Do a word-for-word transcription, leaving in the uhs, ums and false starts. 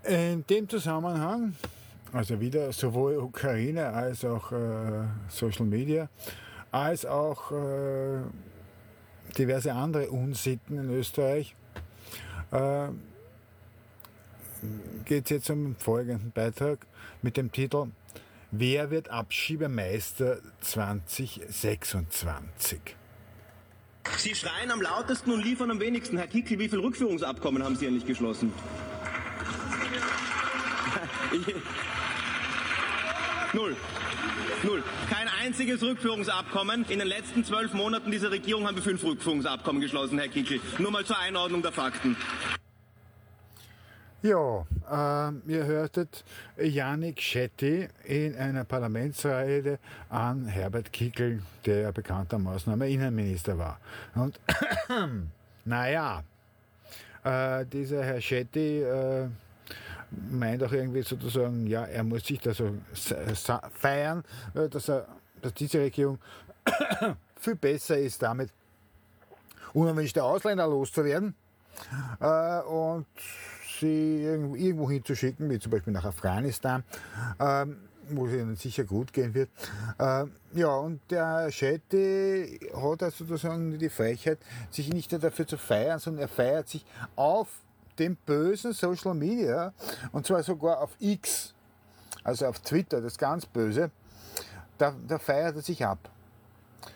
In dem Zusammenhang, also wieder sowohl Ukraine als auch äh, Social Media, als auch äh, diverse andere Unsitten in Österreich, äh, geht es jetzt um folgenden Beitrag mit dem Titel Wer wird Abschiebemeister zwanzig sechsundzwanzig? Sie schreien am lautesten und liefern am wenigsten. Herr Kickl, wie viele Rückführungsabkommen haben Sie eigentlich geschlossen? Null. Null. Kein einziges Rückführungsabkommen. In den letzten zwölf Monaten dieser Regierung haben wir fünf Rückführungsabkommen geschlossen, Herr Kickl. Nur mal zur Einordnung der Fakten. Ja, äh, ihr hörtet Janik Shetty in einer Parlamentsrede an Herbert Kickl, der ja bekanntermaßen einmal Innenminister war. Und naja, äh, dieser Herr Shetty äh, meint auch irgendwie sozusagen, ja, er muss sich da so feiern, dass, er, dass diese Regierung viel besser ist, damit unerwünschte Ausländer loszuwerden äh, und sie irgendwo hinzuschicken, wie zum Beispiel nach Afghanistan, ähm, wo es ihnen sicher gut gehen wird. Ähm, ja, und der Shetty hat also sozusagen die Frechheit, sich nicht nur dafür zu feiern, sondern er feiert sich auf dem bösen Social Media, und zwar sogar auf X, also auf Twitter, das ganz Böse, da, da feiert er sich ab.